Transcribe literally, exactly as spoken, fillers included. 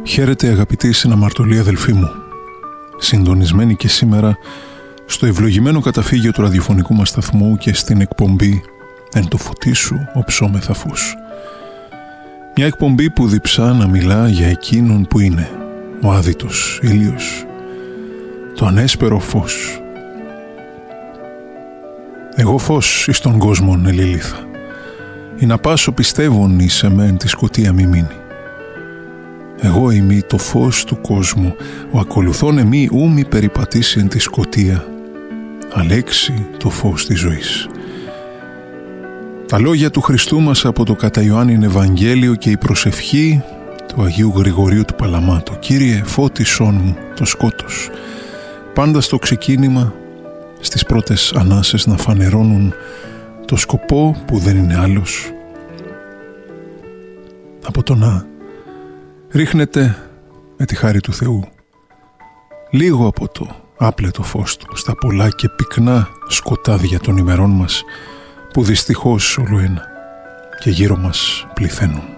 Χαίρετε αγαπητοί συναμαρτωλοί αδελφοί μου, συντονισμένοι και σήμερα στο ευλογημένο καταφύγιο του ραδιοφωνικού μας σταθμού και στην εκπομπή «Εν το φωτί σου οψόμεθα φως». Μια εκπομπή που διψά να μιλά για εκείνον που είναι ο άδειτος ήλιος, το ανέσπερο φως. Εγώ φως εις τον κόσμον ελιλήθα, ή να πάσω πιστεύων εις εμέν τη σκοτία μη μείνει. Εγώ είμαι το φως του κόσμου, ο ακολουθών εμεί ου μη περιπατήσει εν τη σκοτία, αλέξει το φως της ζωής. Τα λόγια του Χριστού μας από το κατά Ιωάννην Ευαγγέλιο και η προσευχή του Αγίου Γρηγορίου του Παλαμάτου. Κύριε, φώτισόν μου το σκότος. Πάντα στο ξεκίνημα, στις πρώτες ανάσες να φανερώνουν το σκοπό που δεν είναι άλλος από το να ρίχνετε με τη χάρη του Θεού λίγο από το άπλετο φως του στα πολλά και πυκνά σκοτάδια των ημερών μας που δυστυχώς όλο ένα και γύρω μας πληθαίνουν.